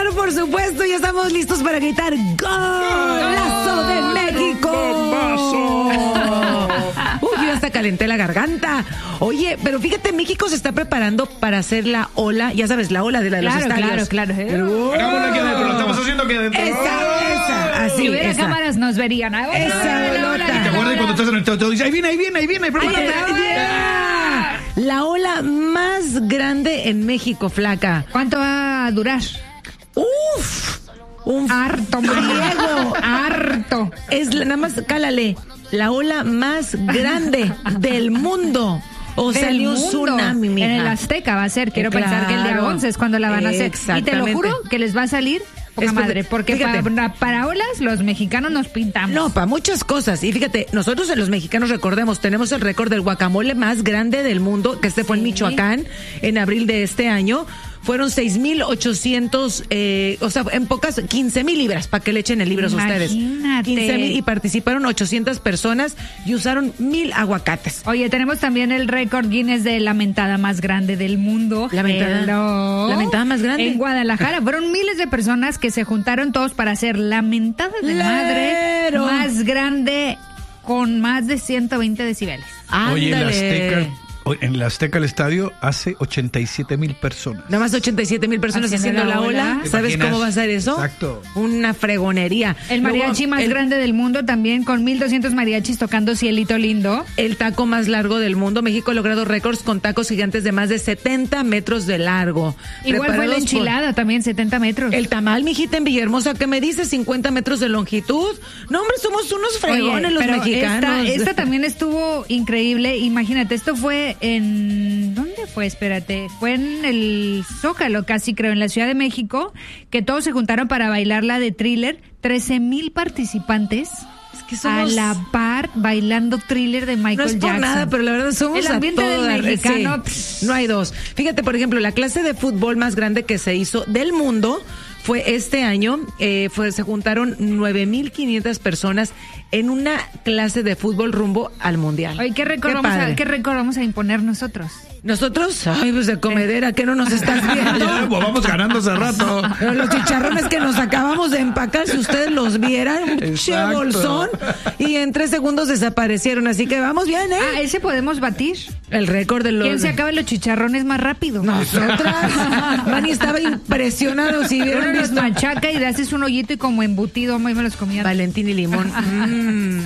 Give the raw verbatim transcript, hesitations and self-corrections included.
Pero por supuesto, ya estamos listos para gritar ¡Golazo de México! ¡Bombazo! Uy, yo hasta calenté la garganta. Oye, pero fíjate, México se está preparando para hacer la ola, ya sabes, la ola de, la de Claro, los estadios. claro, claro. Pero, Hagámoslo aquí adentro, lo estamos haciendo aquí adentro. Esa, esa, así, Si hubiera esa. cámaras nos verían. Ay, hola, Esa hola, olota. hola, ¿Te hola, acuerdas hola. cuando estás en el teatro? Dices, ahí viene, ahí viene, ahí viene, ahí viene. Ay, yeah. La ola más grande en México, flaca. ¿Cuánto va a durar? Uf, un Harto, friego. harto. Es la- nada más, cálale, la ola más grande del mundo. O sea, Del ni un mundo. tsunami, mija. En el Azteca va a ser. Quiero Claro. pensar que el día once es cuando la van a hacer. Y te lo Exactamente. juro que les va a salir poca Es madre. porque- Porque fíjate. para, para olas los mexicanos nos pintamos. No, para muchas cosas. Y fíjate, nosotros los mexicanos, recordemos, tenemos el récord del guacamole más grande del mundo, que este fue en Sí. Michoacán, en abril de este año. Fueron seis mil ochocientos, eh, o sea, en pocas, quince mil libras, para que le echen el libro a ustedes. Imagínate. quince mil y participaron ochocientas personas y usaron mil aguacates. Oye, tenemos también el récord Guinness de la mentada más grande del mundo. ¿La mentada? Hello. ¿La mentada más grande? En Guadalajara. Fueron miles de personas que se juntaron todos para hacer la mentada de madre ¡Lero! más grande con más de ciento veinte decibeles. Oye, en la Ándale. Azteca, en el Azteca el estadio hace ochenta y siete mil personas. Nada más ochenta y siete mil personas Haciendo haciendo, la la ola. ola. ¿Te ¿Sabes imaginas? cómo va a ser eso? Exacto. Una fregonería. El mariachi Luego, más el- grande del mundo también, con mil doscientos mariachis tocando Cielito Lindo. El taco más largo del mundo. México ha logrado récords con tacos gigantes de más de setenta metros de largo. Igual fue la Preparados por- enchilada también, setenta metros. El tamal, mijita, en Villahermosa, ¿qué me dice? cincuenta metros de longitud. No, hombre, somos unos fregones Oye, los pero mexicanos. Esta, esta también estuvo increíble. Imagínate, esto fue en... ¿Dónde fue? Espérate. Fue en el Zócalo, casi creo, en la Ciudad de México, que todos se juntaron para bailar la de Thriller. trece mil participantes Es que somos- a la par bailando Thriller de Michael No es por Jackson. nada, pero la verdad somos El a ambiente todo del dar. mexicano, Sí, pss. no hay dos. Fíjate, por ejemplo, la clase de fútbol más grande que se hizo del mundo fue este año. Eh, fue, se juntaron nueve mil quinientas personas en una clase de fútbol rumbo al mundial. Oye, ¿qué récord, Qué vamos a, padre. ¿qué récord vamos a imponer nosotros? Nosotros, ay, pues de comedera, ¿qué no nos estás Ya, viendo? pues vamos ganando hace rato. Pero los chicharrones que nos acabamos de empacar, si ustedes los vieran, un che Exacto. bolsón, y en tres segundos desaparecieron. Así que vamos bien, ¿eh? Ah, ese podemos batir. El récord de los... ¿Quién se acaba los chicharrones más rápido? Nosotras. Manny estaba impresionado si Uno vieron los visto. machaca y le haces un hoyito y como embutido, me me los comía. Valentín y limón. Mm.